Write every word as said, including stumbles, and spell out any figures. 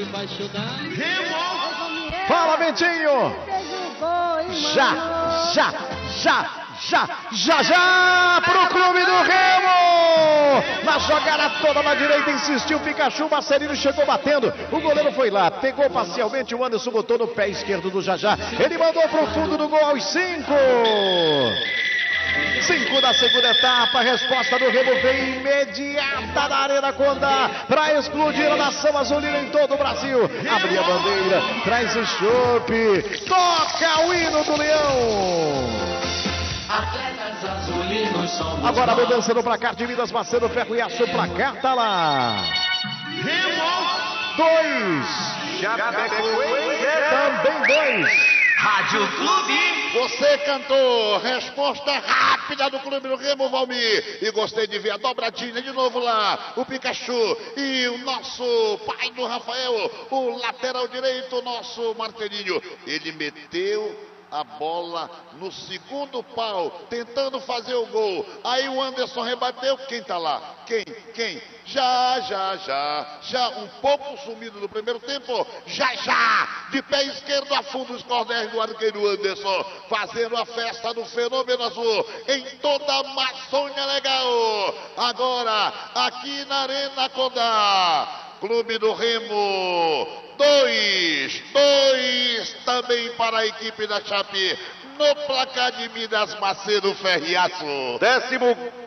debaixo da... Fala, Bentinho! Já, já, já, já, já, já pro Clube do Remo! Na jogada toda na direita, insistiu Pikachu, Marcelino chegou batendo, o goleiro foi lá, pegou parcialmente, o Anderson botou no pé esquerdo do Jajá, ele mandou pro fundo do gol aos cinco! Cinco da segunda etapa, a resposta do Remo vem imediata da Arena Condá para explodir a nação azulina em todo o Brasil. Abre a bandeira, traz o chope, toca o hino do Leão. Atletas azulinos somos. Agora a mudança no placar de Minas Macedo, Ferro e Aço, o placar tá lá. Remo dois, Chapecoense também dois. Rádio Clube. Você cantou, resposta rápida do Clube do Remo, Valmir. E gostei de ver a dobradinha de novo lá, o Pikachu e o nosso pai do Rafael, o lateral direito, o nosso Marcelinho. Ele meteu a bola no segundo pau, tentando fazer o gol. Aí o Anderson rebateu. Quem tá lá? Quem? Quem? Já, já, já, já, um pouco sumido no primeiro tempo, já, já, de pé esquerdo a fundo os cordéis do arqueiro Anderson, fazendo a festa do Fenômeno Azul em toda a Amazônia Legal. Agora, aqui na Arena Condá, Clube do Remo, dois, dois também para a equipe da Chape, no placar de Minas Macedo, Ferro e Aço. Décimo